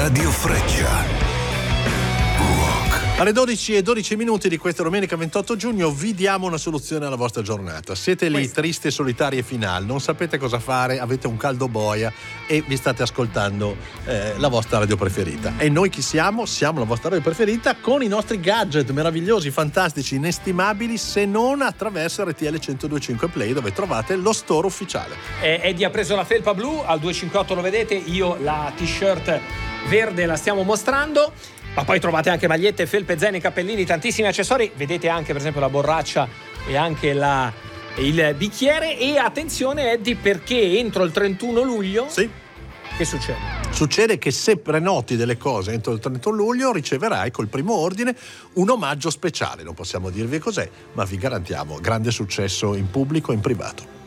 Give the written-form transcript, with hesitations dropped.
Radio Freccia. Alle 12:12 di questa domenica 28 giugno vi diamo una soluzione alla vostra giornata. Siete lì tristi, solitari e finali, non sapete cosa fare, avete un caldo boia e vi state ascoltando la vostra radio preferita. E noi chi siamo? Siamo la vostra radio preferita con i nostri gadget meravigliosi, fantastici, inestimabili, se non attraverso RTL 102.5 Play, dove trovate lo store ufficiale. Eddie ha preso la felpa blu, al 258 lo vedete, io la t-shirt verde la stiamo mostrando. Ma poi trovate anche magliette, felpe, zaini, cappellini, tantissimi accessori. Vedete anche per esempio la borraccia e anche il bicchiere. E attenzione Eddie, perché entro il 31 luglio Sì. Che succede? Succede che se prenoti delle cose entro il 31 luglio riceverai col primo ordine un omaggio speciale. Non possiamo dirvi cos'è, ma vi garantiamo grande successo in pubblico e in privato.